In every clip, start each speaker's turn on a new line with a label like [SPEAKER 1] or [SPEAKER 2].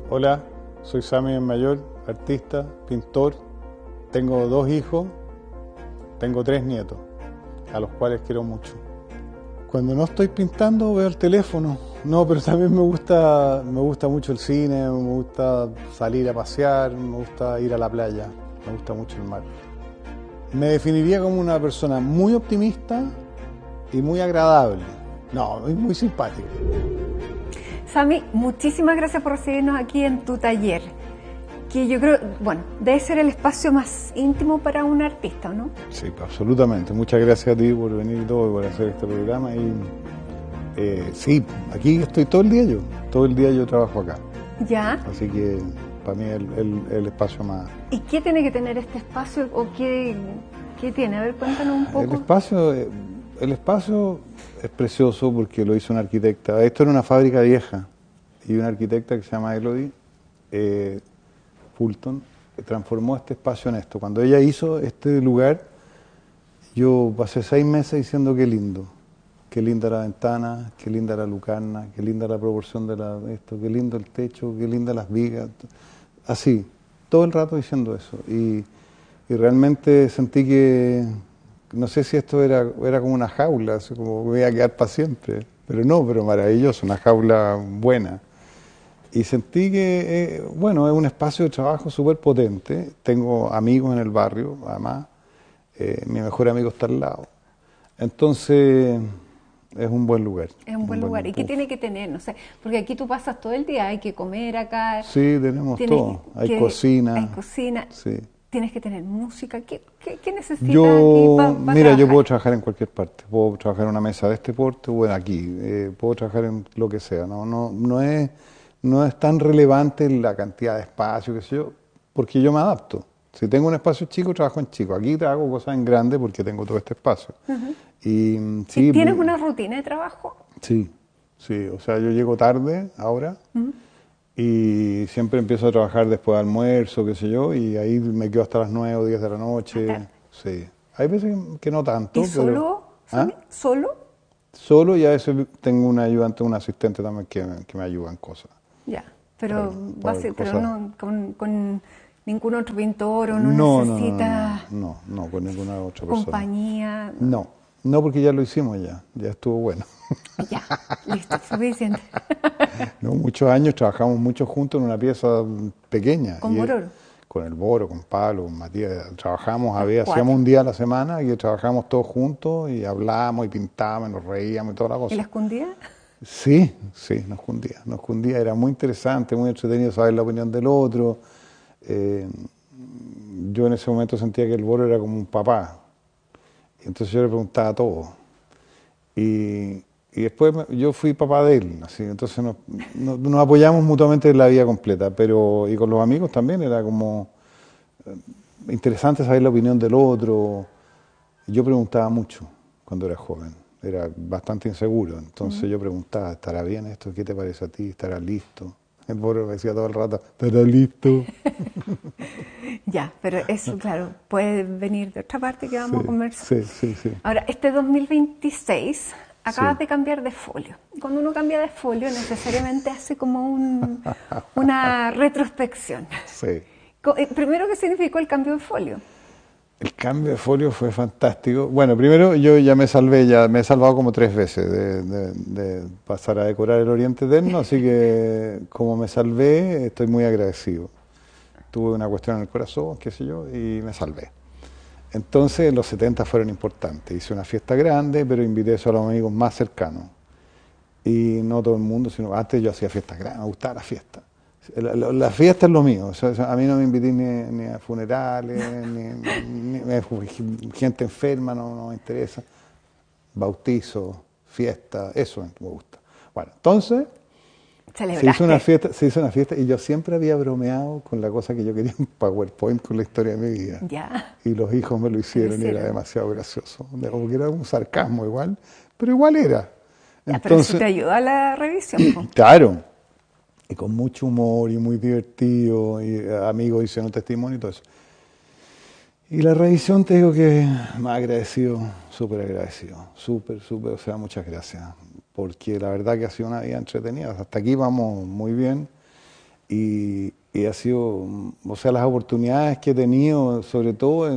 [SPEAKER 1] Hola, soy Sammy Mayor, artista, pintor. Tengo 2 hijos, tengo 3 nietos, a los cuales quiero mucho. Cuando no estoy pintando veo el teléfono. No, pero también me gusta mucho el cine, me gusta salir a pasear, me gusta ir a la playa, me gusta mucho el mar. Me definiría como una persona muy optimista y muy agradable. No, es muy simpático.
[SPEAKER 2] Sammy, muchísimas gracias por recibirnos aquí en tu taller, que yo creo, bueno, debe ser el espacio más íntimo para un artista, ¿no?
[SPEAKER 1] Sí, absolutamente. Muchas gracias a ti por venir y todo, por hacer este programa. Y sí, aquí estoy todo el día yo trabajo acá.
[SPEAKER 2] Ya.
[SPEAKER 1] Así que para mí es el espacio más...
[SPEAKER 2] ¿Y qué tiene que tener este espacio o qué tiene? A ver, cuéntanos un poco.
[SPEAKER 1] El espacio es precioso porque lo hizo una arquitecta. Esto era una fábrica vieja y una arquitecta que se llama Elodie Fulton transformó este espacio en esto. Cuando ella hizo este lugar, yo pasé 6 meses diciendo qué linda la ventana, qué linda la lucarna, qué linda la proporción de esto, qué lindo el techo, qué lindas las vigas, así, todo el rato diciendo eso. Y realmente sentí que, no sé si esto era como una jaula, así como me iba a quedar para siempre, pero maravilloso, una jaula buena. Y sentí que, bueno, es un espacio de trabajo súper potente. Tengo amigos en el barrio, además. Mi mejor amigo está al lado. Entonces, es un buen lugar.
[SPEAKER 2] Es un buen lugar. ¿Y qué tiene que tener? No sé, porque aquí tú pasas todo el día, hay que comer acá.
[SPEAKER 1] Sí, tenemos todo. Hay cocina.
[SPEAKER 2] Hay cocina.
[SPEAKER 1] Sí.
[SPEAKER 2] Tienes que tener música. ¿Qué necesitas aquí para
[SPEAKER 1] mira,
[SPEAKER 2] trabajar?
[SPEAKER 1] yo puedo trabajar en cualquier parte. Puedo trabajar en una mesa de este porte o aquí. Puedo trabajar en lo que sea. No es tan relevante la cantidad de espacio, qué sé yo, porque yo me adapto. Si tengo un espacio chico, trabajo en chico. Aquí hago cosas en grande porque tengo todo este espacio. Y sí,
[SPEAKER 2] ¿Y tienes una rutina de trabajo?
[SPEAKER 1] Sí. O sea, yo llego tarde ahora y siempre empiezo a trabajar después de almuerzo, qué sé yo, y ahí me quedo hasta las 9 o 10 de la noche. Sí. Hay veces que no tanto.
[SPEAKER 2] ¿Y solo?
[SPEAKER 1] ¿Ah?
[SPEAKER 2] ¿Solo?
[SPEAKER 1] Solo, y a veces tengo un ayudante, un asistente también que me ayuda en cosas.
[SPEAKER 2] Ya, pero no con ningún otro pintor o
[SPEAKER 1] No
[SPEAKER 2] necesitas
[SPEAKER 1] con ninguna otra persona.
[SPEAKER 2] compañía.
[SPEAKER 1] No, porque ya lo hicimos ya estuvo bueno.
[SPEAKER 2] Ya, listo, suficiente.
[SPEAKER 1] No, muchos años trabajamos mucho juntos en una pieza pequeña.
[SPEAKER 2] ¿Con Bororo?
[SPEAKER 1] Con el Boro, con Pablo, con Matías. Trabajamos, hacíamos un día a la semana y trabajamos todos juntos y hablábamos y pintábamos, nos reíamos y toda la cosa.
[SPEAKER 2] ¿Y la escondía?
[SPEAKER 1] Sí, nos escondía. Era muy interesante, muy entretenido saber la opinión del otro. Yo en ese momento sentía que el Boro era como un papá. Entonces yo le preguntaba todo. Y después yo fui papá de él, así, entonces nos apoyamos mutuamente en la vida completa, y con los amigos también era como interesante saber la opinión del otro. Yo preguntaba mucho cuando era joven, era bastante inseguro, entonces yo preguntaba, ¿estará bien esto? ¿Qué te parece a ti? ¿Estará listo? El Boro me decía todo el rato, ¿estará listo?
[SPEAKER 2] Ya, pero eso, claro, puede venir de otra parte que vamos a conversar.
[SPEAKER 1] Sí.
[SPEAKER 2] Ahora, este 2026 acabas de cambiar de folio. Cuando uno cambia de folio, necesariamente hace como una retrospección.
[SPEAKER 1] Sí.
[SPEAKER 2] Primero, ¿qué significó el cambio de folio?
[SPEAKER 1] El cambio de folio fue fantástico. Bueno, primero yo ya me he salvado como 3 veces de pasar a decorar el Oriente Eterno, así que como me salvé, estoy muy agradecido. Tuve una cuestión en el corazón, qué sé yo, y me salvé. Entonces los 70 fueron importantes. Hice una fiesta grande, pero invité solo a los amigos más cercanos. Y no todo el mundo, sino antes yo hacía fiestas grandes, me gustaba la fiesta. La fiesta es lo mío. O sea, a mí no me invité ni a funerales, ni gente enferma, no me interesa. Bautizo, fiesta, eso me gusta. Bueno, entonces se hizo una fiesta y yo siempre había bromeado con la cosa que yo quería, un PowerPoint con la historia de mi vida.
[SPEAKER 2] Ya.
[SPEAKER 1] Y los hijos me lo hicieron y era demasiado gracioso. Como que era un sarcasmo igual, pero igual era.
[SPEAKER 2] Ya, pero eso te ayudó a la revisión.
[SPEAKER 1] Claro. Y con mucho humor y muy divertido, y amigos diciendo testimonio y todo eso. Y la revisión te digo que más agradecido, súper agradecido, súper, o sea, muchas gracias, porque la verdad que ha sido una vida entretenida, hasta aquí vamos muy bien, y ha sido, o sea, las oportunidades que he tenido, sobre todo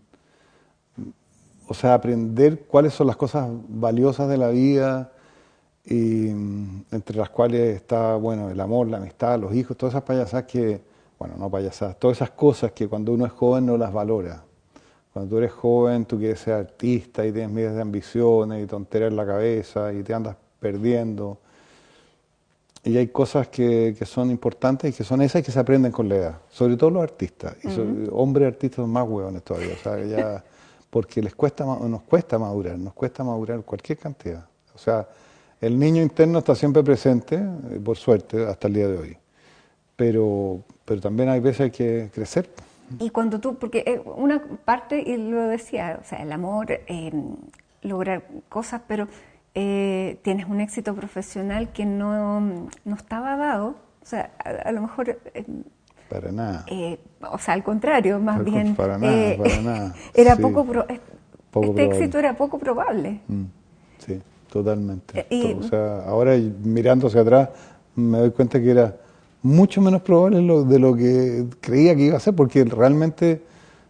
[SPEAKER 1] o sea, aprender cuáles son las cosas valiosas de la vida, y entre las cuales está, bueno, el amor, la amistad, los hijos, todas esas payasadas que, bueno, no payasadas, todas esas cosas que cuando uno es joven no las valora. Cuando tú eres joven, tú quieres ser artista y tienes miles de ambiciones y tonterías en la cabeza y te andas perdiendo. Y hay cosas que son importantes y que son esas y que se aprenden con la edad, sobre todo los artistas. Y hombres artistas son más huevones todavía, o sea, ya, porque nos cuesta madurar cualquier cantidad. O sea, el niño interno está siempre presente, por suerte, hasta el día de hoy. Pero también hay veces hay que crecer.
[SPEAKER 2] Y cuando tú, porque una parte, y lo decía, o sea, el amor, lograr cosas, pero tienes un éxito profesional que no estaba dado, o sea, a lo mejor...
[SPEAKER 1] para nada.
[SPEAKER 2] O sea, al contrario, más bien...
[SPEAKER 1] Para nada.
[SPEAKER 2] Era
[SPEAKER 1] sí,
[SPEAKER 2] poco
[SPEAKER 1] probable.
[SPEAKER 2] éxito era poco probable.
[SPEAKER 1] Sí, totalmente.
[SPEAKER 2] Y,
[SPEAKER 1] o sea, ahora mirando hacia atrás me doy cuenta que era mucho menos probable de lo que creía que iba a ser, porque realmente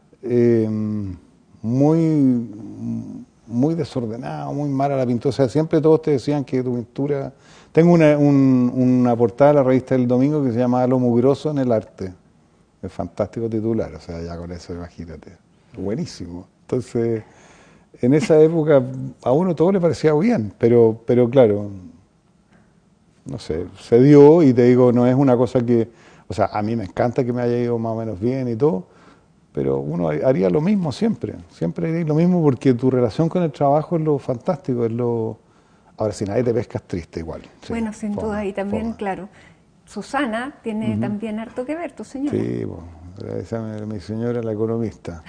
[SPEAKER 1] muy desordenado, muy mala la pintura. O sea, siempre todos te decían que tu pintura... Tengo una portada de la revista El Domingo que se llama Lo mugroso en el arte. Es fantástico titular, o sea, ya con eso imagínate. Buenísimo. Entonces, en esa época a uno todo le parecía bien, pero claro, no sé, se dio y te digo, no es una cosa que... O sea, a mí me encanta que me haya ido más o menos bien y todo, pero uno haría lo mismo siempre haría lo mismo porque tu relación con el trabajo es lo fantástico, es lo... Ahora, si nadie te pescas triste igual. Sí,
[SPEAKER 2] bueno, sin duda, y también, claro, Susana tiene también harto que ver, tu señora.
[SPEAKER 1] Sí, bueno, mi señora la economista.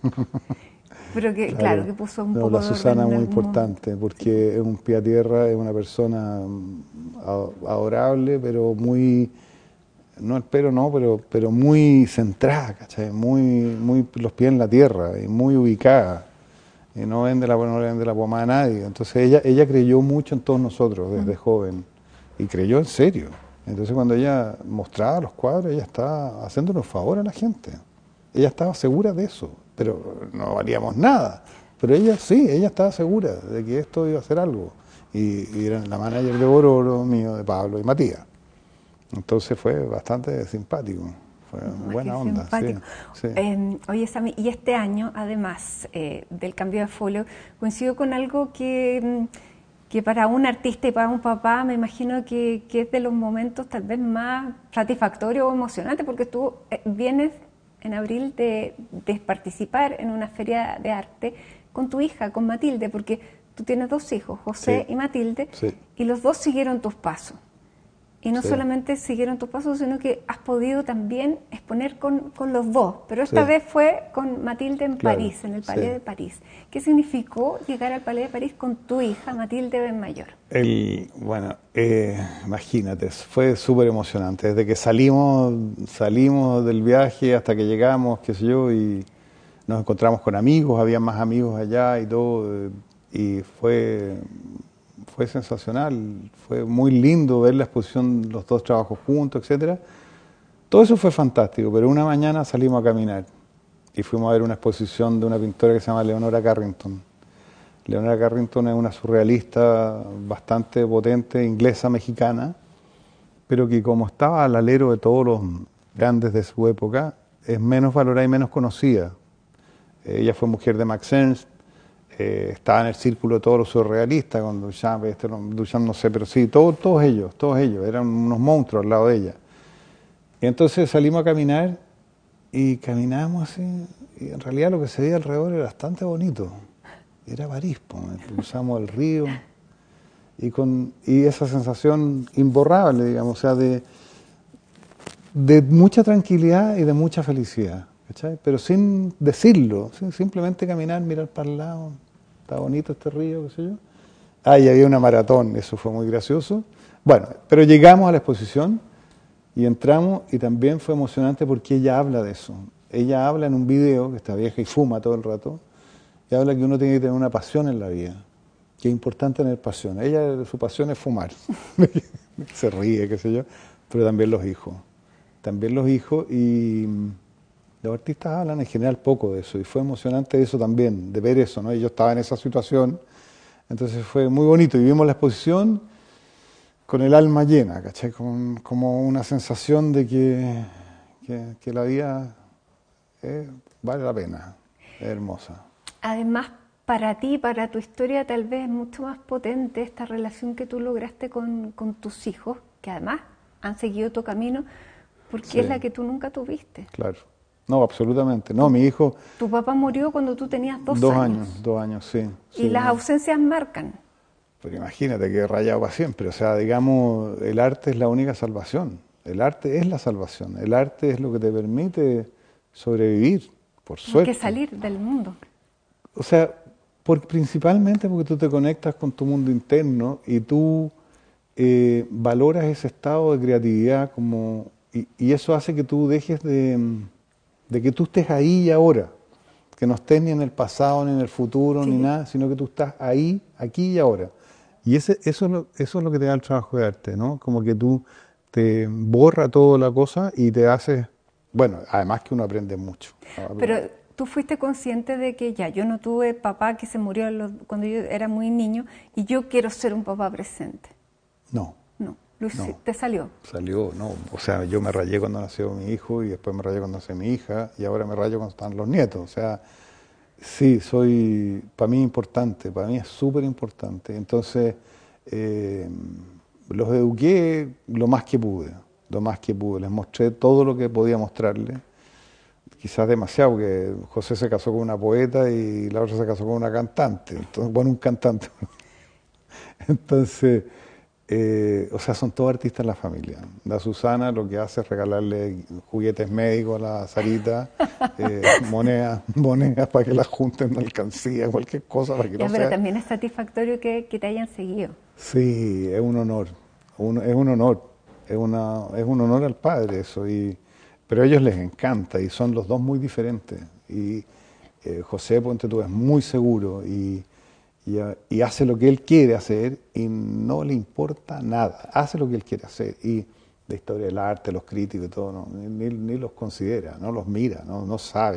[SPEAKER 2] Pero que, claro, que puso un poco
[SPEAKER 1] la
[SPEAKER 2] de
[SPEAKER 1] Susana es
[SPEAKER 2] orden
[SPEAKER 1] muy
[SPEAKER 2] en algún
[SPEAKER 1] importante porque es un pie a tierra, es una persona adorable, pero muy... No el pero muy centrada, ¿cachai? Muy los pies en la tierra y muy ubicada. Y no le vende la pomada a nadie. Entonces ella creyó mucho en todos nosotros desde joven. Y creyó en serio. Entonces cuando ella mostraba los cuadros, ella estaba haciéndonos favor a la gente. Ella estaba segura de eso, pero no valíamos nada. Pero ella sí, ella estaba segura de que esto iba a hacer algo. Y era la manager de Bororo, mío, de Pablo y Matías. Entonces fue bastante simpático, fue buena onda. Sí.
[SPEAKER 2] Oye, Sammy, y este año, además del cambio de folio, coincido con algo que para un artista y para un papá me imagino que es de los momentos tal vez más satisfactorios o emocionantes, porque tú vienes en abril de participar en una feria de arte con tu hija, con Matilde, porque tú tienes 2 hijos, José y Matilde, y los 2 siguieron tus pasos. Y no solamente siguieron tus pasos, sino que has podido también exponer con los 2. Pero esta vez fue con Matilde en París, en el Palais de París. ¿Qué significó llegar al Palais de París con tu hija, Matilde Benmayor?
[SPEAKER 1] Bueno, imagínate, fue súper emocionante. Desde que salimos del viaje hasta que llegamos, qué sé yo, y nos encontramos con amigos, había más amigos allá y todo, y fue sensacional, fue muy lindo ver la exposición, los 2 trabajos juntos, etcétera. Todo eso fue fantástico, pero una mañana salimos a caminar y fuimos a ver una exposición de una pintora que se llama Leonora Carrington. Leonora Carrington es una surrealista bastante potente, inglesa, mexicana, pero que como estaba al alero de todos los grandes de su época, es menos valorada y menos conocida. Ella fue mujer de Max Ernst, estaba en el círculo de todos los surrealistas, con Duchamp, no sé, pero sí, todos ellos, eran unos monstruos al lado de ella. Y entonces salimos a caminar y caminamos así, y en realidad lo que se veía alrededor era bastante bonito. Era París, cruzamos el río, y esa sensación imborrable, digamos, o sea, de mucha tranquilidad y de mucha felicidad, ¿cachai? Pero sin decirlo, simplemente caminar, mirar para el lado. Está bonito este río, qué sé yo. Y había una maratón, eso fue muy gracioso. Bueno, pero llegamos a la exposición y entramos y también fue emocionante porque ella habla de eso. Ella habla en un video, que está vieja y fuma todo el rato, y habla que uno tiene que tener una pasión en la vida, que es importante tener pasión. Ella, su pasión es fumar. Se ríe, qué sé yo, pero también los hijos. también los hijos, y los artistas hablan en general poco de eso, y fue emocionante eso también, de ver eso, ¿no? Y yo estaba en esa situación, entonces fue muy bonito, y vimos la exposición con el alma llena, ¿cachai? Como una sensación de que la vida vale la pena, es hermosa.
[SPEAKER 2] Además, para ti, para tu historia, tal vez es mucho más potente esta relación que tú lograste con tus hijos, que además han seguido tu camino, porque
[SPEAKER 1] Sí.
[SPEAKER 2] es la que tú nunca tuviste.
[SPEAKER 1] Claro. No, absolutamente. No, mi hijo...
[SPEAKER 2] Tu papá murió cuando tú tenías 2 años.
[SPEAKER 1] 2 años, sí.
[SPEAKER 2] Y
[SPEAKER 1] sí,
[SPEAKER 2] las
[SPEAKER 1] no.
[SPEAKER 2] ausencias marcan.
[SPEAKER 1] Pero imagínate que he rayado para siempre. O sea, digamos, el arte es la única salvación. El arte es la salvación. El arte es lo que te permite sobrevivir, por
[SPEAKER 2] Hay
[SPEAKER 1] suerte.
[SPEAKER 2] que salir del mundo.
[SPEAKER 1] O sea, principalmente porque tú te conectas con tu mundo interno y tú valoras ese estado de creatividad y eso hace que tú dejes de que tú estés ahí y ahora, que no estés ni en el pasado, ni en el futuro,
[SPEAKER 2] Sí.
[SPEAKER 1] ni nada, sino que tú estás ahí, aquí y ahora. Y eso es lo que te da el trabajo de arte, ¿no? Como que tú te borra toda la cosa y te haces, bueno, además que uno aprende mucho.
[SPEAKER 2] Pero tú fuiste consciente de que ya, yo no tuve papá que se murió cuando yo era muy niño y yo quiero ser un papá presente.
[SPEAKER 1] No.
[SPEAKER 2] No,
[SPEAKER 1] No.
[SPEAKER 2] te salió.
[SPEAKER 1] Salió, no. O sea, yo me rayé cuando nació mi hijo y después me rayé cuando nació mi hija y ahora me rayo cuando están los nietos. O sea, sí, para mí importante, para mí es súper importante. Entonces, los eduqué lo más que pude, lo más que pude. Les mostré todo lo que podía mostrarles. Quizás demasiado, porque José se casó con una poeta y la otra se casó con una cantante. Entonces, bueno, un cantante. Entonces, o sea, son todos artistas en la familia. La Susana lo que hace es regalarle juguetes médicos a la Sarita, monedas para que las junten en alcancía, cualquier cosa para que
[SPEAKER 2] Ya,
[SPEAKER 1] no
[SPEAKER 2] pero
[SPEAKER 1] sea...
[SPEAKER 2] también es satisfactorio que te hayan seguido.
[SPEAKER 1] Sí, es un honor, es un honor, es un honor al padre eso, pero a ellos les encanta y son los dos muy diferentes. Y José, ponte tú, es muy seguro y hace lo que él quiere hacer y no le importa nada, hace lo que él quiere hacer. Y la historia del arte, los críticos y todo, ni los considera, no los mira, no sabe.